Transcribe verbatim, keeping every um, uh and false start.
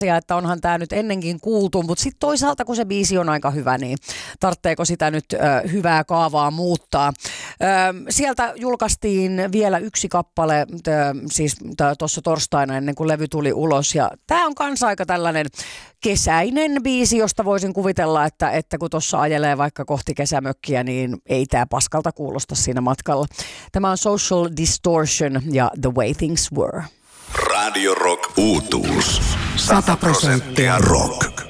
Ja että onhan tämä nyt ennenkin kuultu, mutta sitten toisaalta kun se biisi on aika hyvä, niin tarvitseeko sitä nyt ö, hyvää kaavaa muuttaa. Ö, sieltä julkaistiin vielä yksi kappale, tö, siis tuossa torstaina ennen kuin levy tuli ulos, ja tämä on kans aika tällainen kesäinen biisi, josta voisin kuvitella, että, että kun tuossa ajelee vaikka kohti kesämökkiä, niin ei tämä paskalta kuulosta siinä matkalla. Tämä on Social Distortion ja The Way Things Were. Radio Rock uutuus. sata prosenttia rock.